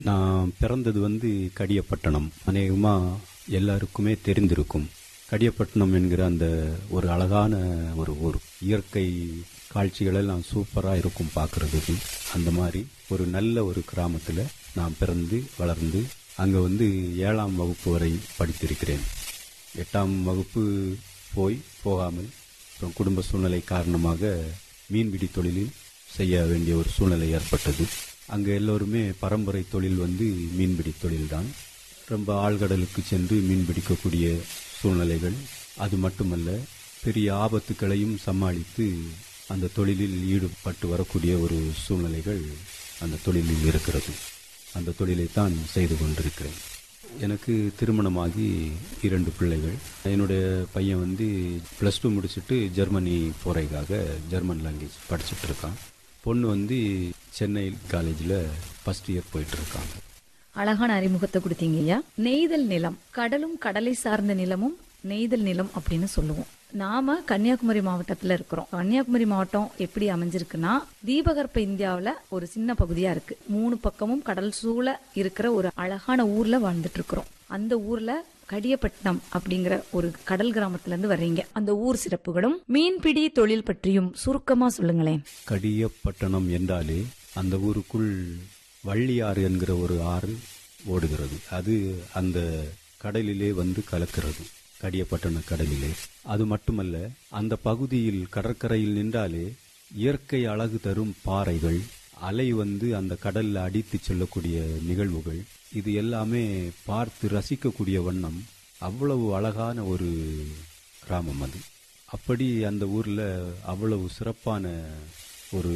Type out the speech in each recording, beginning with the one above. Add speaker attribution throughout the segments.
Speaker 1: நான் பிறந்தது கடியப்பட்டணம். அநேகமா எல்லாருக்குமே தெரிந்திருக்கும். கடியப்பட்டினம் என்கிற அந்த ஒரு அழகான ஒரு ஒரு இயற்கை காட்சிகள் எல்லாம் சூப்பராக இருக்கும் பார்க்கறதுக்கு. அந்த மாதிரி ஒரு நல்ல ஒரு கிராமத்தில் நான் பிறந்து வளர்ந்து அங்கே 7ஆம் வகுப்பு வரை படித்திருக்கிறேன். 8ஆம் வகுப்பு போகாமல் அப்புறம் குடும்ப சூழ்நிலை காரணமாக மீன்பிடி தொழிலில் செய்ய வேண்டிய ஒரு சூழ்நிலை ஏற்பட்டது. அங்கே எல்லோருமே பரம்பரை தொழில் மீன்பிடி தொழில்தான். ரொம்ப ஆழ்கடலுக்கு சென்று மீன் பிடிக்கக்கூடிய சூழ்நிலைகள். அது மட்டுமல்ல, பெரிய ஆபத்துக்களையும் சமாளித்து அந்த தொழிலில் ஈடுபட்டு வரக்கூடிய ஒரு சூழ்நிலைகள் அந்த தொழிலில் இருக்கிறது. அந்த தொழிலைத்தான் செய்து கொண்டிருக்கிறேன். எனக்கு திருமணமாகி 2 பிள்ளைகள். என்னுடைய பையன் +2 முடிச்சுட்டு ஜெர்மனி போறதுக்காக ஜெர்மன் லாங்குவேஜ் படிச்சுட்டு இருக்கான். பொண்ணு சென்னை காலேஜில் ஃபர்ஸ்ட் இயர் போயிட்டு இருக்காங்க.
Speaker 2: அழகான அறிமுகத்தை கொடுத்தீங்க ஐயா. நெய்தல் நிலம், கடலும் கடலை சார்ந்த நிலமும் நெய்தல் நிலம் அப்படின்னு சொல்லுவோம். நாம கன்னியாகுமரி மாவட்டத்துல இருக்கிறோம். கன்னியாகுமரி மாவட்டம் எப்படி அமைஞ்சிருக்குன்னா, தீபகற்ப இந்தியாவுல ஒரு சின்ன பகுதியா இருக்கு. 3 பக்கமும் கடல் சூழ இருக்கிற ஒரு அழகான ஊர்ல வாழ்ந்துட்டு இருக்கிறோம். அந்த ஊர்ல கடியப்பட்டினம் அப்படிங்கிற ஒரு கடல் கிராமத்துல இருந்து வர்றீங்க. அந்த ஊர் சிறப்புகளும் மீன்பிடி தொழில் பற்றியும் சுருக்கமா சொல்லுங்களேன்.
Speaker 1: கடியப்பட்டினம் என்றாலே அந்த ஊருக்குள் வள்ளியாறு என்கிற ஒரு ஆறு ஓடுகிறது. அது அந்த கடலிலே கலக்கிறது, கடியப்பட்டின கடலிலே. அது மட்டுமல்ல, அந்த பகுதியில் கடற்கரையில் நின்றாலே இயற்கை அழகு தரும் பாறைகள், அலை அந்த கடல்ல அடித்து செல்லக்கூடிய நிகழ்வுகள், இது எல்லாமே பார்த்து ரசிக்கக்கூடிய வண்ணம் அவ்வளவு அழகான ஒரு கிராமம் அது. அப்படி அந்த ஊர்ல அவ்வளவு சிறப்பான ஒரு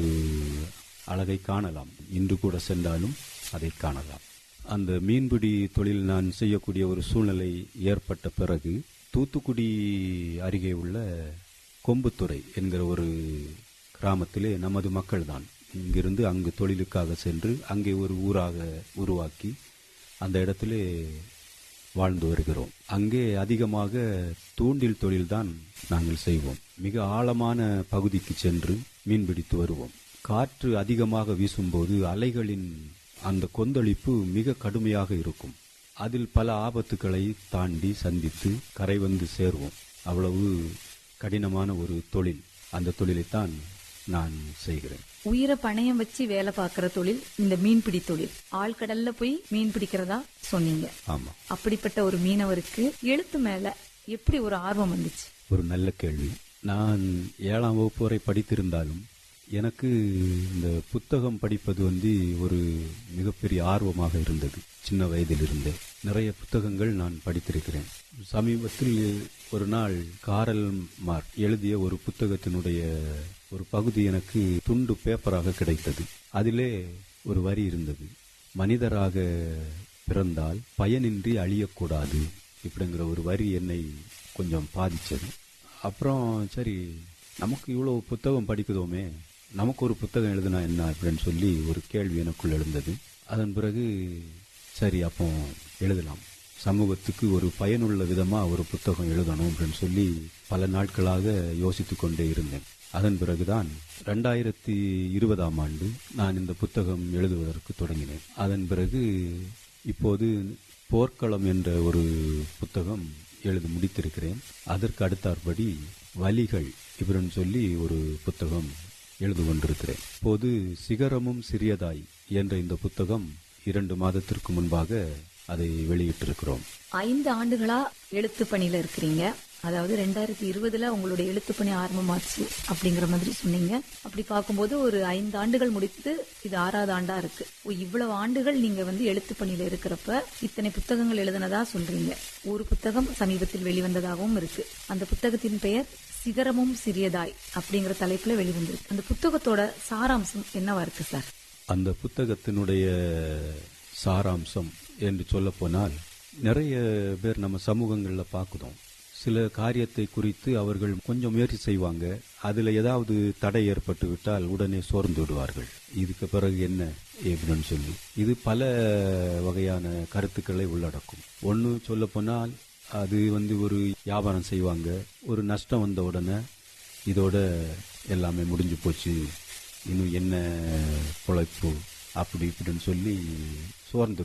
Speaker 1: அழகை காணலாம். இன்று கூட சென்றாலும் அதை காணலாம். அந்த மீன்பிடி தொழில் நான் செய்யக்கூடிய ஒரு சூழ்நிலை ஏற்பட்ட பிறகு தூத்துக்குடி அருகே உள்ள கொம்புத்துறை என்கிற ஒரு கிராமத்திலே நமது மக்கள் தான் இங்கிருந்து அங்கு தொழிலுக்காக சென்று அங்கே ஒரு ஊராக உருவாக்கி அந்த இடத்திலே வாழ்ந்து வருகிறோம். அங்கே அதிகமாக தூண்டில் தொழில்தான் நாங்கள் செய்வோம். மிக ஆழமான பகுதிக்கு சென்று மீன்பிடித்து வருவோம். காற்று அதிகமாக வீசும்போது அலைகளின் அந்த கொந்தளிப்பு மிக கடுமையாக இருக்கும். அதில் பல ஆபத்துக்களை தாண்டி சந்தித்து கரை சேர்வோம். அவ்வளவு கடினமான ஒரு தொழில். அந்த தொழிலைத்தான் நான் செய்கிறேன்.
Speaker 2: உயிரை பணயம் வச்சு வேலை பார்க்கிற தொழில் இந்த மீன்பிடி தொழில். ஆழ்கடல்ல போய் மீன் பிடிக்கிறதா சொன்னீங்க.
Speaker 1: ஆமா.
Speaker 2: அப்படிப்பட்ட ஒரு மீனவருக்கு எழுத்து மேல எப்படி ஒரு ஆர்வம் வந்துச்சு?
Speaker 1: ஒரு நல்ல கேள்வி. நான் 7ஆம் வகுப்பு வரை படித்திருந்தாலும் எனக்கு இந்த புத்தகம் படிப்பது ஒரு மிகப்பெரிய ஆர்வமாக இருந்தது. சின்ன வயதிலிருந்தே நிறைய புத்தகங்கள் நான் படித்திருக்கிறேன். சமீபத்தில் ஒரு நாள் காரல் மார்க்ஸ் எழுதிய ஒரு புத்தகத்தினுடைய ஒரு பகுதி எனக்கு துண்டு பேப்பராக கிடைத்தது. அதிலே ஒரு வரி இருந்தது, மனிதராக பிறந்தால் பயனின்றி அழியக்கூடாது இப்படிங்கிற ஒரு வரி என்னை கொஞ்சம் பாதிச்சது. அப்புறம் சரி, நமக்கு இவ்வளவு புத்தகம் படிக்குதோமே, நமக்கு ஒரு புத்தகம் எழுதுனா என்ன அப்படின்னு சொல்லி ஒரு கேள்வி எனக்குள் எழுந்தது. அதன் பிறகு சரி, அப்போ எழுதலாம், சமூகத்துக்கு ஒரு பயனுள்ள விதமா ஒரு புத்தகம் எழுதணும் அப்படின்னு சொல்லி பல நாட்களாக யோசித்து கொண்டே இருந்தேன். அதன் பிறகுதான் 2020ஆம் ஆண்டு நான் இந்த புத்தகம் எழுதுவதற்கு தொடங்கினேன். அதன் பிறகு இப்போது போர்க்களம் என்ற ஒரு புத்தகம் எழுத முடித்திருக்கிறேன். அதற்கு அடுத்தாற்படி வலிகள் இப்படின்னு சொல்லி ஒரு புத்தகம் எழுது கொண்டிருக்கிறேன். இப்போது சிகரமும் சிறியதாய் என்ற இந்த புத்தகம் 2 மாதத்திற்கு முன்பாக அதை வெளியிட்டிருக்கிறோம்.
Speaker 2: 5 ஆண்டுகளா எழுத்து பணியில இருக்கிறீங்க. அதாவது 2020 உங்களுடைய எழுத்து பணி ஆரம்பமாச்சு அப்படிங்கிற மாதிரி சொன்னீங்க. அப்படி பார்க்கும்போது ஒரு 5 ஆண்டுகள் முடித்து இது 6வது ஆண்டா இருக்கு. இவ்வளவு ஆண்டுகள் நீங்க எழுத்து பணியில இருக்கிறப்ப இத்தனை புத்தகங்கள் எழுதினதா சொல்றீங்க. ஒரு புத்தகம் சமீபத்தில் வெளிவந்ததாகவும் இருக்கு. அந்த புத்தகத்தின் பெயர் சிகரமும் சிறியதாய் அப்படிங்கிற தலைப்புல வெளிவந்திருக்கு. அந்த புத்தகத்தோட சாராம்சம் என்னவா இருக்கு சார்?
Speaker 1: அந்த புத்தகத்தினுடைய சாராம்சம் என்று சொல்ல போனால், நிறைய பேர் நம்ம சமூகங்களில் பார்க்குறோம். சில காரியத்தை குறித்து அவர்கள் கொஞ்சம் முயற்சி செய்வாங்க. அதில் ஏதாவது தடை ஏற்பட்டு விட்டால் உடனே சோர்ந்து விடுவார்கள். இதுக்கு பிறகு என்ன எப்படின்னு சொல்லி இது பல வகையான கருத்துக்களை உள்ளடக்கும். ஒன்று சொல்ல போனால், அது ஒரு வியாபாரம் செய்வாங்க. ஒரு நஷ்டம் வந்த உடனே இதோட எல்லாமே முடிஞ்சு போச்சு, இன்னும் என்ன பொழைப்பு அப்படி இப்படின்னு சொல்லி சோர்ந்து